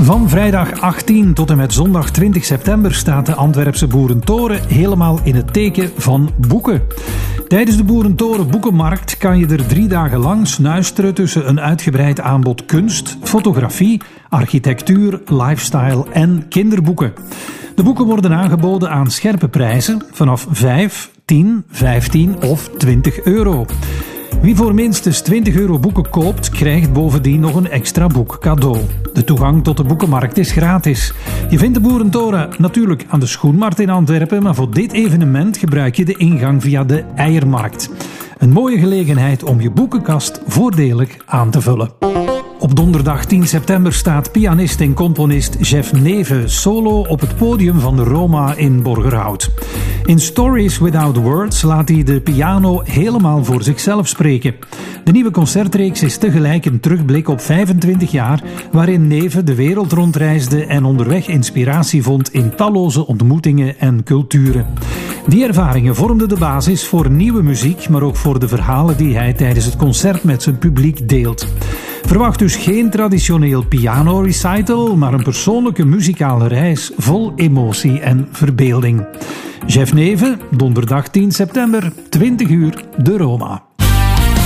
Van vrijdag 18 tot en met zondag 20 september staat de Antwerpse Boerentoren helemaal in het teken van boeken. Tijdens de Boerentoren Boekenmarkt kan je er 3 dagen lang snuisteren tussen een uitgebreid aanbod kunst, fotografie, architectuur, lifestyle en kinderboeken. De boeken worden aangeboden aan scherpe prijzen vanaf 5, 10, 15 of 20 euro. Wie voor minstens 20 euro boeken koopt, krijgt bovendien nog een extra boek cadeau. De toegang tot de boekenmarkt is gratis. Je vindt de Boerentoren natuurlijk aan de Schoenmarkt in Antwerpen, maar voor dit evenement gebruik je de ingang via de Eiermarkt. Een mooie gelegenheid om je boekenkast voordelig aan te vullen. Op donderdag 10 september staat pianist en componist Jeff Neve solo op het podium van de Roma in Borgerhout. In Stories Without Words laat hij de piano helemaal voor zichzelf spreken. De nieuwe concertreeks is tegelijk een terugblik op 25 jaar waarin Neve de wereld rondreisde en onderweg inspiratie vond in talloze ontmoetingen en culturen. Die ervaringen vormden de basis voor nieuwe muziek, maar ook voor de verhalen die hij tijdens het concert met zijn publiek deelt. Verwacht dus geen traditioneel piano-recital, maar een persoonlijke muzikale reis vol emotie en verbeelding. Jeff Neve, donderdag 10 september, 20 uur, de Roma.